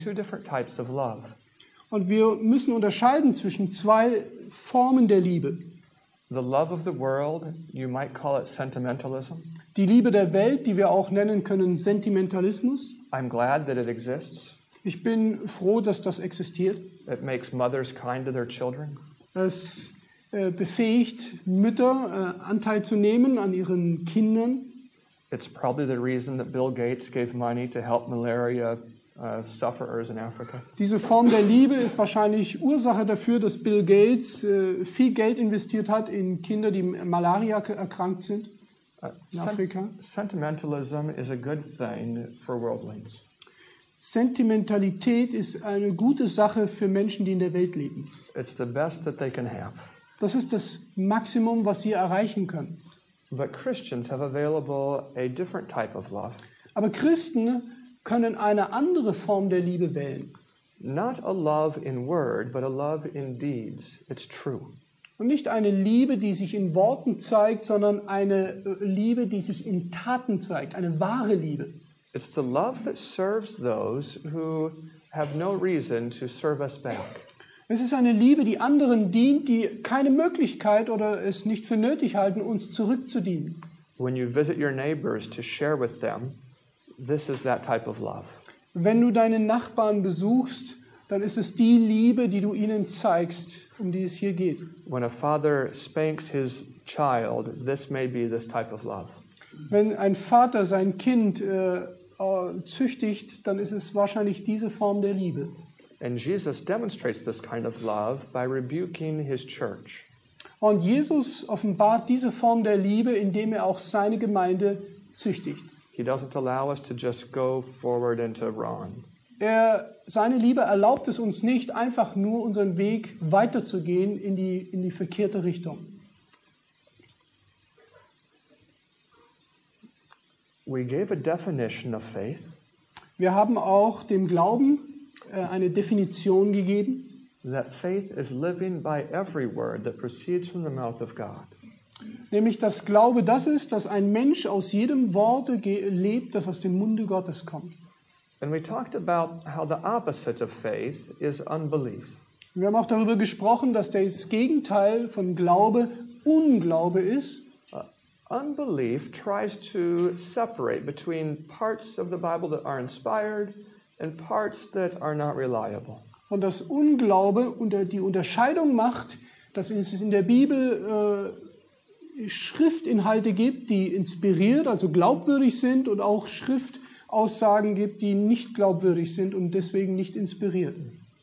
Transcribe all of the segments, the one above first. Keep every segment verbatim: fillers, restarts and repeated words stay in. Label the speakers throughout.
Speaker 1: two different types of love.
Speaker 2: Und wir müssen unterscheiden zwischen zwei Formen der Liebe.
Speaker 1: The love of the world, you might call it sentimentalism.
Speaker 2: Die Liebe der Welt, die wir auch nennen können Sentimentalismus.
Speaker 1: I'm glad that it exists.
Speaker 2: Ich bin froh, dass das existiert.
Speaker 1: It makes mothers kind to their children.
Speaker 2: Es äh, befähigt Mütter, äh, Anteil zu nehmen an ihren Kindern.
Speaker 1: It's probably the reason that Bill Gates gave money to help malaria uh, sufferers in Africa.
Speaker 2: Diese Form der Liebe ist wahrscheinlich Ursache dafür, dass Bill Gates äh, viel Geld investiert hat in Kinder, die Malaria erkrankt sind in
Speaker 1: Uh,
Speaker 2: Afrika.
Speaker 1: sen- sentimentalism is a good thing for worldlings.
Speaker 2: Sentimentalität ist eine gute Sache für Menschen, die in der Welt leben.
Speaker 1: It's the best that they can have.
Speaker 2: Das ist das Maximum, was sie erreichen können.
Speaker 1: But Christians have available a different type of love.
Speaker 2: Aber Christen können eine andere Form der Liebe wählen.
Speaker 1: Not a love in word, but a love in deeds. It's true.
Speaker 2: Und nicht eine Liebe, die sich in Worten zeigt, sondern eine äh, Liebe, die sich in Taten zeigt, eine wahre Liebe.
Speaker 1: It's the love that serves those who have no reason to serve us back.
Speaker 2: Es ist eine Liebe, die anderen dient, die keine Möglichkeit oder es nicht für nötig halten, uns zurückzudienen.
Speaker 1: When you visit your neighbors to share with them, this is that type of love.
Speaker 2: Wenn du deine Nachbarn besuchst, dann ist es die Liebe, die du ihnen zeigst, um die es hier geht.
Speaker 1: When a father spanks his child, this may be this type of love.
Speaker 2: Wenn ein Vater sein Kind äh, äh, züchtigt, dann ist es wahrscheinlich diese Form der Liebe.
Speaker 1: And Jesus demonstrates this kind of love by rebuking his church.
Speaker 2: Und Jesus offenbart diese Form der Liebe, indem er auch seine Gemeinde züchtigt.
Speaker 1: He doesn't allow us to just go forward and to run.
Speaker 2: Er, seine Liebe erlaubt es uns nicht, einfach nur unseren Weg weiterzugehen in die, in die verkehrte Richtung.
Speaker 1: We gave a definition of faith.
Speaker 2: Wir haben auch dem Glauben äh, eine Definition gegeben.
Speaker 1: That faith is living by every word that proceeds from the mouth of God.
Speaker 2: Nämlich, dass Glaube das ist, dass ein Mensch aus jedem Worte ge- lebt, das aus dem Munde Gottes kommt.
Speaker 1: And we talked about how the opposite of faith is unbelief.
Speaker 2: Wir haben auch darüber gesprochen, dass das Gegenteil von Glaube Unglaube ist.
Speaker 1: Uh, unbelief tries to separate between parts of the Bible that are inspired and parts that are not reliable.
Speaker 2: Und das Unglaube unter die Unterscheidung macht, dass es in der Bibel äh, Schriftinhalte gibt, die inspiriert, also glaubwürdig sind, und auch Schriftaussagen gibt, die nicht glaubwürdig sind und deswegen nicht inspiriert.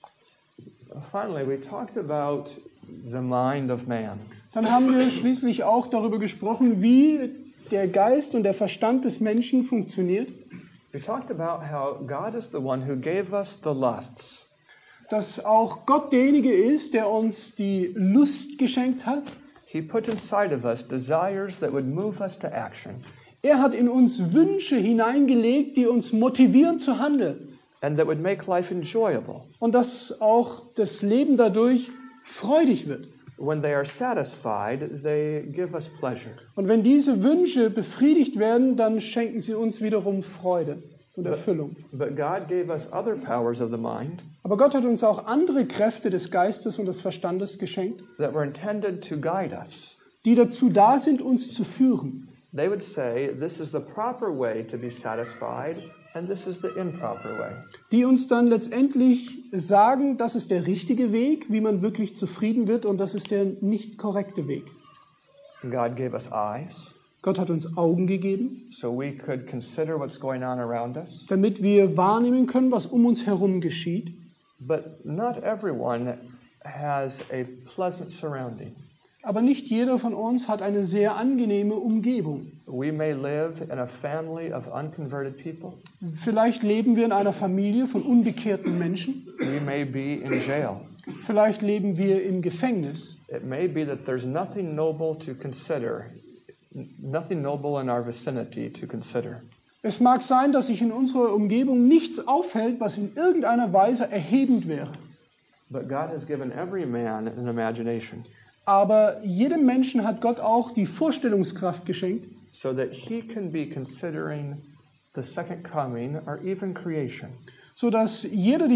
Speaker 1: Finally, we talked about the mind of man.
Speaker 2: Dann haben wir schließlich auch darüber gesprochen, wie der Geist und der Verstand des Menschen funktioniert.
Speaker 1: We talked about how God is the one who gave us the lusts.
Speaker 2: Dass auch Gott derjenige ist, der uns die Lust geschenkt hat.
Speaker 1: He put inside of us desires that would move us to action.
Speaker 2: Er hat in uns Wünsche hineingelegt, die uns motivieren zu handeln.
Speaker 1: And that would make life enjoyable.
Speaker 2: Und dass auch das Leben dadurch freudig wird.
Speaker 1: When they are satisfied, they give us pleasure.
Speaker 2: Und wenn diese Wünsche befriedigt werden, dann schenken sie uns wiederum Freude und Erfüllung.
Speaker 1: But God gave us other powers of the mind
Speaker 2: Aber Gott hat uns auch andere Kräfte des Geistes und des Verstandes geschenkt,
Speaker 1: that were intended to guide us.
Speaker 2: die dazu da sind, uns zu führen.
Speaker 1: They would say, this is the proper way to be satisfied, and this is the improper way.
Speaker 2: Die uns dann letztendlich sagen, das ist der richtige Weg, wie man wirklich zufrieden wird, und das ist der nicht korrekte Weg.
Speaker 1: God gave us eyes,
Speaker 2: Gott hat uns Augen gegeben,
Speaker 1: so we could consider what's going on around us.
Speaker 2: damit wir wahrnehmen können, was um uns herum geschieht.
Speaker 1: But not everyone has a pleasant surrounding.
Speaker 2: Aber nicht jeder von uns hat eine sehr angenehme Umgebung.
Speaker 1: We may live in a family of unconverted people.
Speaker 2: Vielleicht leben wir in einer Familie von unbekehrten Menschen.
Speaker 1: We may be in jail.
Speaker 2: Vielleicht leben wir im Gefängnis.
Speaker 1: It may be that there's nothing noble to consider, nothing noble in our vicinity to consider.
Speaker 2: Es mag sein, dass sich in unserer Umgebung nichts aufhält, was in irgendeiner Weise erhebend wäre.
Speaker 1: But God has given every man an imagination
Speaker 2: Aber jedem Menschen hat Gott auch die Vorstellungskraft geschenkt,
Speaker 1: so that he can be considering the second coming or even creation.
Speaker 2: sodass jeder